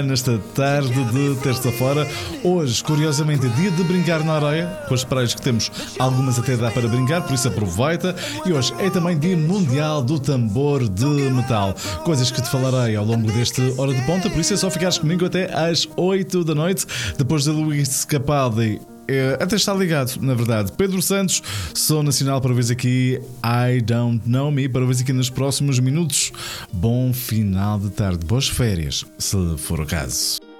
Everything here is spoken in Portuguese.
Nesta tarde de terça-feira, hoje, curiosamente, é dia de brincar na areia. Com as praias que temos, algumas até dá para brincar, por isso aproveita. E hoje é também dia mundial do tambor de metal. Coisas que te falarei ao longo deste Hora de Ponta, por isso é só ficares comigo até às 8 da noite, depois da Luís Capaldi. Até está ligado, na verdade. Pedro Santos, Som Nacional para ver aqui. I Don't Know Me para ver aqui nos próximos minutos. Bom final de tarde, boas férias, se for o caso.